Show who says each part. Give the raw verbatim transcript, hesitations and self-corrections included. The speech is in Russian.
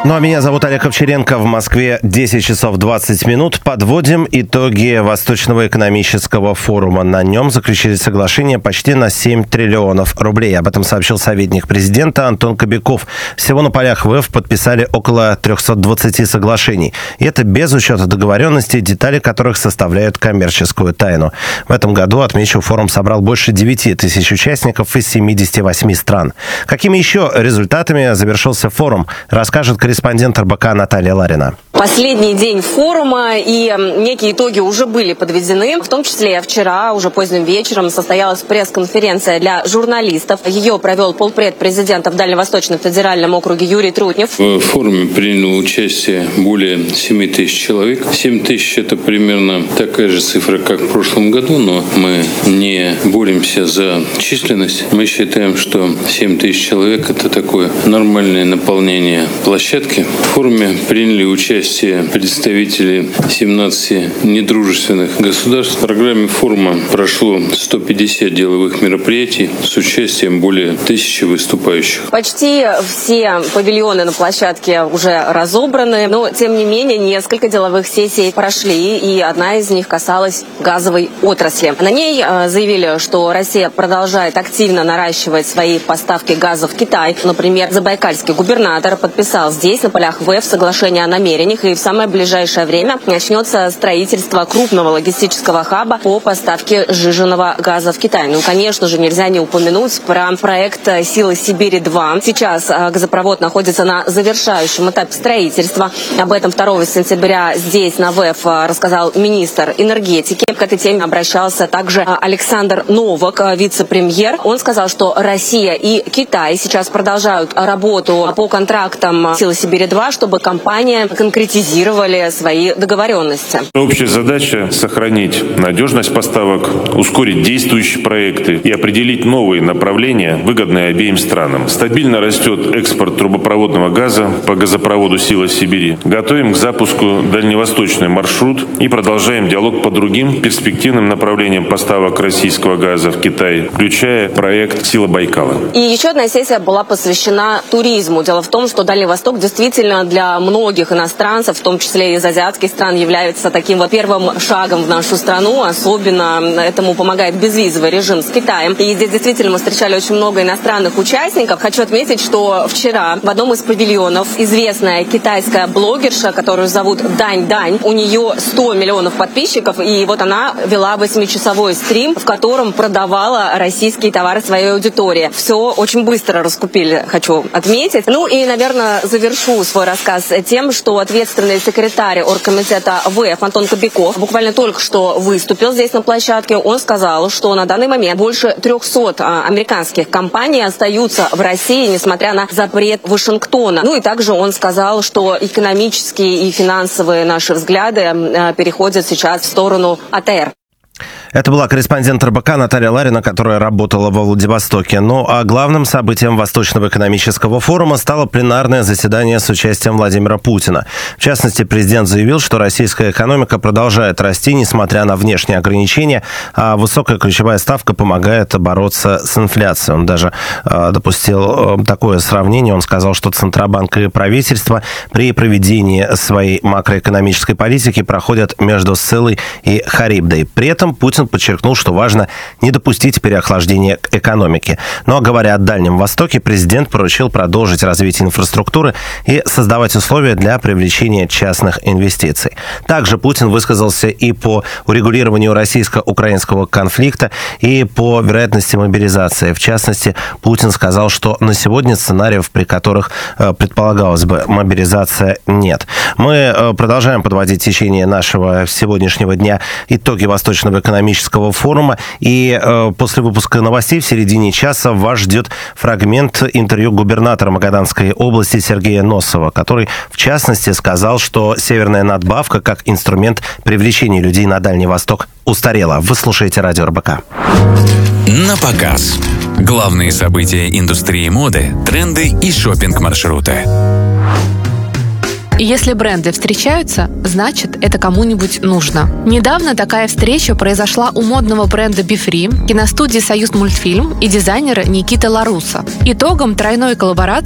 Speaker 1: Ну а меня зовут Олег Овчаренко. В Москве десять часов двадцать минут. Подводим итоги Восточного экономического форума. На нем заключили соглашение почти на семь триллионов рублей. Об этом сообщил советник президента Антон Кобяков. Всего на полях ВЭФ подписали около триста двадцать соглашений. И это без учета договоренностей, детали которых составляют коммерческую тайну. В этом году, отмечу, форум собрал больше девяти тысяч участников из семидесяти восьми стран. Какими еще результатами завершился форум, расскажет корреспондент Корреспондент эр бэ ка Наталья Ларина.
Speaker 2: Последний день форума, и некие итоги уже были подведены. В том числе вчера, уже поздним вечером, состоялась пресс-конференция для журналистов. Ее провел полпред президента в Дальневосточном федеральном округе Юрий Трутнев.
Speaker 3: В форуме приняло участие более семи тысяч человек. семь тысяч – это примерно такая же цифра, как в прошлом году, но мы не боремся за численность. Мы считаем, что семь тысяч человек – это такое нормальное наполнение площадки. В форуме приняли участие представители семнадцати недружественных государств. В программе форума прошло сто пятьдесят деловых мероприятий с участием более тысячи выступающих.
Speaker 2: Почти все павильоны на площадке уже разобраны, но тем не менее несколько деловых сессий прошли, и одна из них касалась газовой отрасли. На ней заявили, что Россия продолжает активно наращивать свои поставки газа в Китай. Например, забайкальский губернатор подписал здесь на полях ВЭФ соглашение о намерениях, и в самое ближайшее время начнется строительство крупного логистического хаба по поставке сжиженного газа в Китай. Ну, конечно же, нельзя не упомянуть про проект «Сила Сибири-два». Сейчас газопровод находится на завершающем этапе строительства. Об этом второго сентября здесь на ВЭФ рассказал министр энергетики. К этой теме обращался также Александр Новак, вице-премьер. Он сказал, что Россия и Китай сейчас продолжают работу по контрактам «Сила Сибири-два», чтобы компании конкретизировали свои договоренности.
Speaker 4: Общая задача – сохранить надежность поставок, ускорить действующие проекты и определить новые направления, выгодные обеим странам. Стабильно растет экспорт трубопроводного газа по газопроводу «Сила Сибири». Готовим к запуску дальневосточный маршрут и продолжаем диалог по другим перспективным направлениям поставок российского газа в Китай, включая проект «Сила Байкала».
Speaker 2: И еще одна сессия была посвящена туризму. Дело в том, что Дальний Восток действительно для многих иностранцев, в том числе из азиатских стран, является таким вот первым шагом в нашу страну. Особенно этому помогает безвизовый режим с Китаем. И здесь действительно мы встречали очень много иностранных участников. Хочу отметить, что вчера в одном из павильонов известная китайская блогерша, которую зовут Дань Дань, у нее сто миллионов подписчиков, и вот она вела восьмичасовой стрим, в котором продавала российские товары своей аудитории. Все очень быстро раскупили, хочу отметить. Ну и, наверное, завершу свой рассказ тем, что ответственный секретарь оргкомитета ВЭФ Антон Кобяков буквально только что выступил здесь на площадке. Он сказал, что на данный момент больше трехсот американских компаний остаются в России, несмотря на запрет Вашингтона. Ну и также он сказал, что экономические и финансовые наши взгляды переходят сейчас в сторону а тэ эр.
Speaker 1: Это была корреспондент эр бэ ка Наталья Ларина, которая работала во Владивостоке. Ну а главным событием Восточного экономического форума стало пленарное заседание с участием Владимира Путина. В частности, президент заявил, что российская экономика продолжает расти, несмотря на внешние ограничения, а высокая ключевая ставка помогает бороться с инфляцией. Он даже э, допустил э, такое сравнение. Он сказал, что Центробанк и правительство при проведении своей макроэкономической политики проходят между Сциллой и Харибдой. При этом Путин подчеркнул, что важно не допустить переохлаждения экономики. Ну а говоря о Дальнем Востоке, президент поручил продолжить развитие инфраструктуры и создавать условия для привлечения частных инвестиций. Также Путин высказался и по урегулированию российско-украинского конфликта, и по вероятности мобилизации. В частности, Путин сказал, что на сегодня сценариев, при которых предполагалась бы мобилизация, нет. Мы продолжаем подводить в течение нашего сегодняшнего дня итоги Восточного экономического форума. И э, после выпуска новостей в середине часа вас ждет фрагмент интервью губернатора Магаданской области Сергея Носова, который, в частности, сказал, что северная надбавка как инструмент привлечения людей на Дальний Восток устарела. Вы слушаете радио эр бэ ка.
Speaker 5: На показ. Главные события индустрии моды, тренды и шопинг-маршруты.
Speaker 6: И если бренды встречаются, значит, это кому-нибудь нужно. Недавно такая встреча произошла у модного бренда BeFree, киностудии «Союз мультфильм» и дизайнера Никиты Ларуса. Итогом тройной коллаборации